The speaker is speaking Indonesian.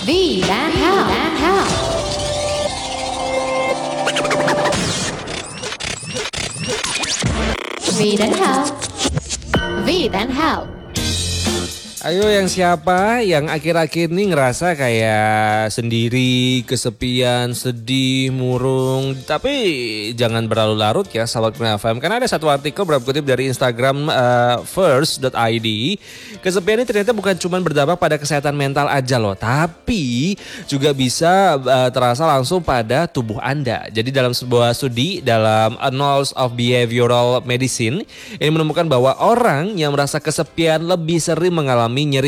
V dan Hal. V dan Hal. V dan Hal. Ayo yang siapa yang akhir-akhir ini ngerasa kayak sendiri, kesepian, sedih, murung. Tapi jangan berlarut-larut ya sahabat Kurnia FM. Karena ada satu artikel berapa kutip dari Instagram first.id. Kesepian ini ternyata bukan cuma berdampak pada kesehatan mental aja loh. Tapi juga bisa terasa langsung pada tubuh Anda. Jadi dalam sebuah studi dalam Annals of Behavioral Medicine ini menemukan bahwa orang yang merasa kesepian lebih sering mengalami nyeri